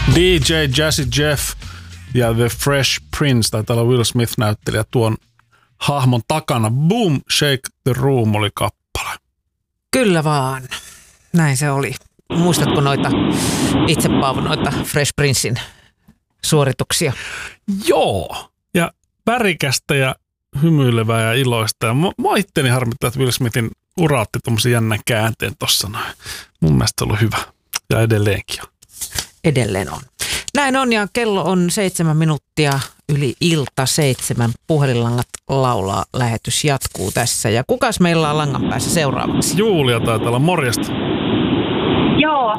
DJ Jazzy Jeff ja The Fresh Prince, tai täällä Will Smith-näyttelijä tuon hahmon takana. Boom, Shake the Room oli kappale. Kyllä vaan. Näin se oli. Muistatko itse Paavo, noita Fresh Princein suorituksia? Joo. Ja värikästä ja hymyilevää ja iloista. Ja mä itteni harmittaa, että Will Smithin uraatti tommosen jännän käänteen tossa noin. Mun mielestä se on ollut hyvä. Ja edelleenkin on. Edelleen on. Näin on, ja kello on 7 minuuttia yli ilta 7. Puhelinlangat laulaa, lähetys jatkuu tässä. Ja kukas meillä on langan päässä seuraavaksi? Julia taitaa olla, morjesta. Joo,